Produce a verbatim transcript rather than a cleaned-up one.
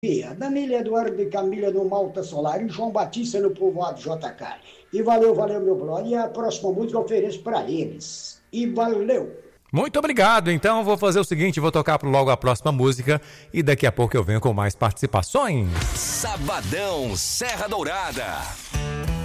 Danilo Eduardo de Camila no Malta Solar e João Batista no povoado J K. E valeu, valeu, meu brother. E a próxima música eu ofereço para eles. E valeu! Muito obrigado. Então vou fazer o seguinte, vou tocar logo a próxima música e daqui a pouco eu venho com mais participações. Sabadão Serra Dourada.